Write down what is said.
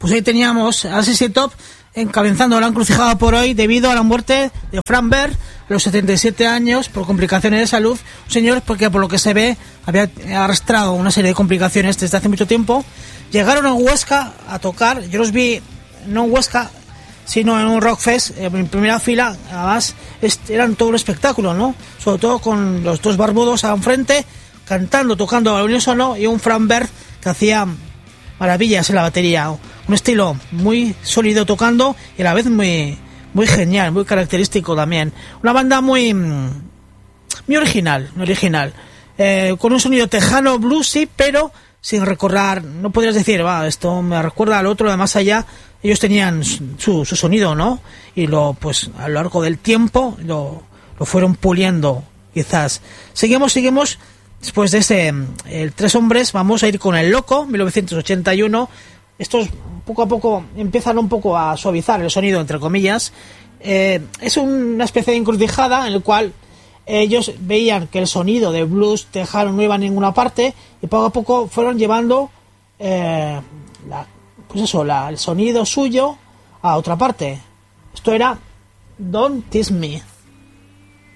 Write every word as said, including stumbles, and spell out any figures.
Pues ahí teníamos a Z Z Top encabezando la encrucijada por hoy debido a la muerte de Frank Beard a los setenta y siete años por complicaciones de salud. Un señor porque por lo que se ve había arrastrado una serie de complicaciones desde hace mucho tiempo. Llegaron a Huesca a tocar, yo los vi no en Huesca sino en un Rockfest en primera fila. Además eran todo un espectáculo, ¿no? Sobre todo con los dos barbudos al frente cantando, tocando al unísono, y un Frank Beard que hacía maravillas en la batería, un estilo muy sólido tocando y a la vez muy muy genial, muy característico también. Una banda muy muy original, muy original, eh, con un sonido tejano, bluesy, pero sin recordar, no podrías decir, va, esto me recuerda al otro de más allá. Ellos tenían su, su sonido, ¿no? Y lo, pues, a lo largo del tiempo lo, lo fueron puliendo, quizás. Seguimos, seguimos. Después de ese, el Tres Hombres, vamos a ir con El Loco, mil novecientos ochenta y uno. Estos poco a poco empiezan un poco a suavizar el sonido, entre comillas. Eh, es una especie de encrucijada en el cual ellos veían que el sonido de blues tejano no iba a ninguna parte y poco a poco fueron llevando eh, la, pues eso, la, el sonido suyo a otra parte. Esto era Don't Tease Me.